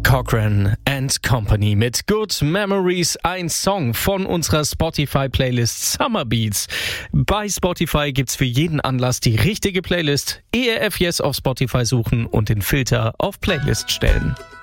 Cochran and Company mit Good Memories, ein Song von unserer Spotify-Playlist Summer Beats. Bei Spotify gibt's für jeden Anlass die richtige Playlist. ERF Yes auf Spotify suchen und den Filter auf Playlist stellen.